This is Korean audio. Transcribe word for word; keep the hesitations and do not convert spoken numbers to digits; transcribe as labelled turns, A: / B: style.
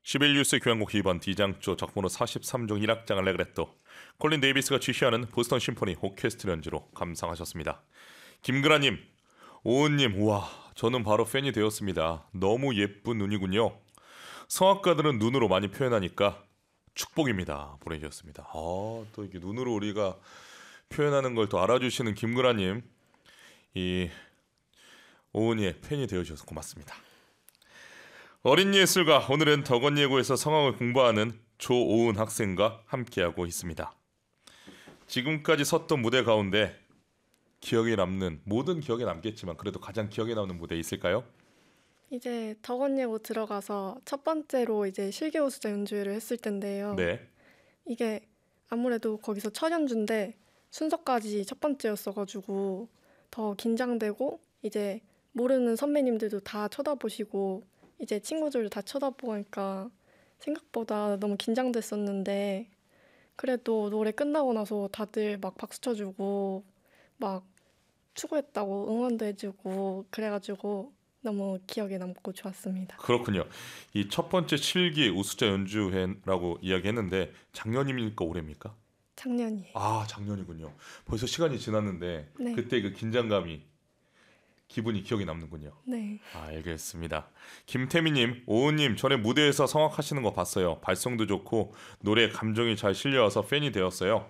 A: 십일 뉴스 교향곡 이 번 D장조 작품으로 사십삼 종 일 악장 알레그레토 콜린 데이비스가 지휘하는 보스턴 심포니 오케스트라 연주로 감상하셨습니다. 김그라님, 오은님, 우와 저는 바로 팬이 되었습니다. 너무 예쁜 눈이군요. 성악가들은 눈으로 많이 표현하니까 축복입니다. 보내주셨습니다. 아, 또 이게 눈으로 우리가 표현하는 걸 또 알아주시는 김그라님, 이 오은이의 팬이 되어주셔서 고맙습니다. 어린 예술가, 오늘은 덕원예고에서 성악을 공부하는 조오은 학생과 함께하고 있습니다. 지금까지 섰던 무대 가운데 기억에 남는, 모든 기억에 남겠지만 그래도 가장 기억에 남는 무대 있을까요?
B: 이제 덕원예고 들어가서 첫 번째로 이제 실기우수자 연주회를 했을 텐데요.
A: 네.
B: 이게 아무래도 거기서 첫 연주인데 순서까지 첫 번째였어가지고 더 긴장되고, 이제 모르는 선배님들도 다 쳐다보시고 이제 친구들도 다 쳐다보니까 생각보다 너무 긴장됐었는데, 그래도 노래 끝나고 나서 다들 막 박수 쳐주고 막 수고했다고 응원도 해주고 그래가지고 너무 기억에 남고 좋았습니다.
A: 그렇군요. 이 첫 번째 실기 우수자 연주회라고 이야기했는데 작년입니까 올해입니까?
B: 작년이에요.
A: 아, 작년이군요. 벌써 시간이 지났는데
B: 네.
A: 그때 그 긴장감이, 기분이 기억에 남는군요.
B: 네.
A: 알겠습니다. 김태미님, 오은님, 전에 무대에서 성악하시는 거 봤어요. 발성도 좋고 노래 감정이 잘 실려와서 팬이 되었어요.